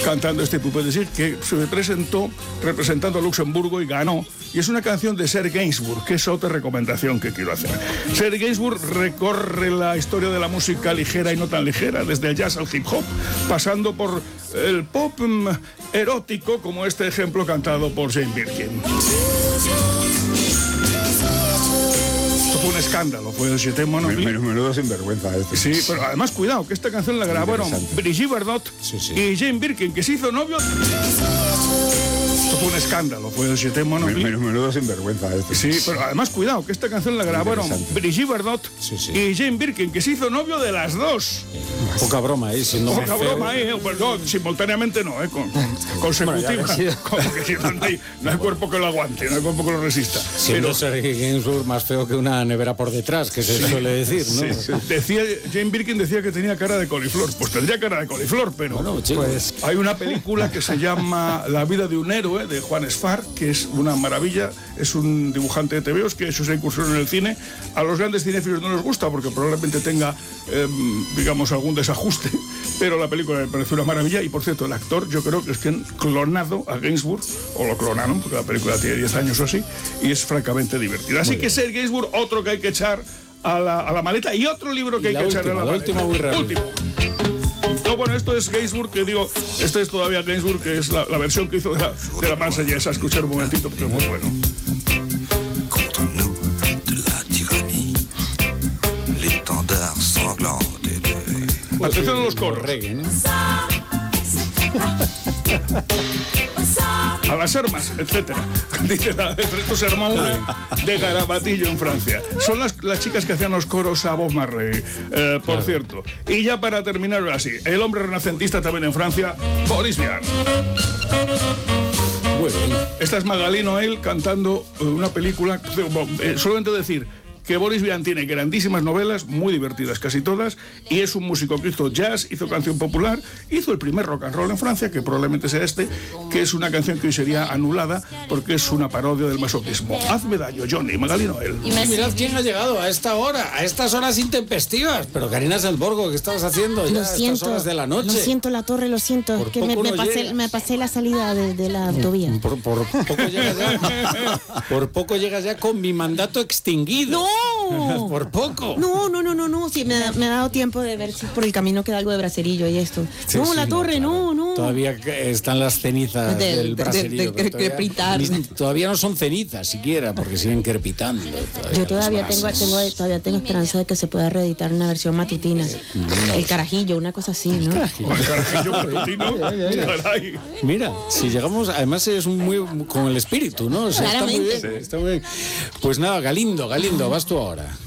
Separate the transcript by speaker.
Speaker 1: cantando este Poupée de Cirque, que se presentó representando a Luxemburgo y ganó. Y es una canción de Serge Gainsbourg, que es otra recomendación que quiero hacer. Serge Gainsbourg recorre la historia de la música ligera y no tan ligera, desde el jazz al hip hop, pasando por el pop erótico, como este ejemplo cantado por Jane Birkin. Fue un escándalo, fue J'étais mon ami.
Speaker 2: Menudo sinvergüenza este.
Speaker 1: Sí, pero además cuidado, que esta canción la grabaron Brigitte Bardot y Jane Birkin, que se hizo novio. Fue un escándalo, fue J'étais mon ami.
Speaker 2: Menudo sinvergüenza este.
Speaker 1: Sí, pero además cuidado, que esta canción la grabaron Brigitte Bardot y Jane Birkin, que se hizo novio de las dos.
Speaker 3: Poca broma ahí, siendo
Speaker 1: Poca broma ahí, pues no, simultáneamente no, consecutiva. Como que si no hay cuerpo que lo aguante, no hay cuerpo que lo resista.
Speaker 3: Siendo Serge Gainsbourg más feo que una nevera por detrás, que se suele decir, ¿no?
Speaker 1: Sí. Jane Birkin decía que tenía cara de coliflor. Pues tendría cara de coliflor, pero
Speaker 3: bueno, pues
Speaker 1: hay una película que se llama La vida de un héroe, de Juan Sfar, que es una maravilla. Es un dibujante de tebeos que ha hecho esa incursión en el cine. A los grandes cinéfilos no les gusta porque probablemente tenga, digamos, algún desajuste, pero la película me pareció una maravilla. Y por cierto, el actor, yo creo que es que han clonado a Gainsbourg, o lo clonaron, porque la película tiene 10 años o así, y es francamente divertida. Así que Serge Gainsbourg, otro que hay que echar a la maleta, y otro libro que hay que echar a la maleta. Último. No, bueno, esto es Gainsbourg, que digo, este es todavía Gainsbourg, que es la versión que hizo de la Marseillaise. A escuchar un momentito, porque es muy bueno. Atención a los coros. A las armas, etcétera. Dice estos hermanos de Garabatillo en Francia. Son las chicas que hacían los coros a Bob Marley, por cierto. Y ya para terminar así, el hombre renacentista también en Francia, Boris Vian. Esta es Magali Noël cantando una película. Solamente decir que Boris Vian tiene grandísimas novelas, muy divertidas casi todas, y es un músico que hizo jazz, hizo canción popular, hizo el primer rock and roll en Francia, que probablemente sea este, que es una canción que hoy sería anulada porque es una parodia del masoquismo. Hazme daño, Johnny, Magali Noël.
Speaker 3: Y mirad quién ha llegado a esta hora, a estas horas intempestivas. Pero Karina Salborgo, ¿qué estabas haciendo ya a estas horas de la noche?
Speaker 4: Lo siento, La Torre, lo siento.
Speaker 3: Por
Speaker 4: que
Speaker 3: poco
Speaker 4: me pasé la salida de la autovía.
Speaker 3: Por poco llegas ya. Por poco llegas ya con mi mandato extinguido.
Speaker 4: ¡No!
Speaker 3: Por poco.
Speaker 4: No. Sí, me ha dado tiempo de ver si por el camino queda algo de braserillo y esto.
Speaker 3: Sí,
Speaker 4: La Torre,
Speaker 3: claro.
Speaker 4: no.
Speaker 3: Todavía están las cenizas del braserillo.
Speaker 4: De crepitar.
Speaker 3: Todavía no son cenizas siquiera, porque siguen crepitando.
Speaker 4: Yo todavía tengo esperanza de que se pueda reeditar una versión matutina. El carajillo, una cosa así, ¿no?
Speaker 1: El carajillo matutino. Caray.
Speaker 3: Mira, si llegamos, además es muy con el espíritu, ¿no? O sea, está muy bien. Pues nada, Galindo, vas tú ahora.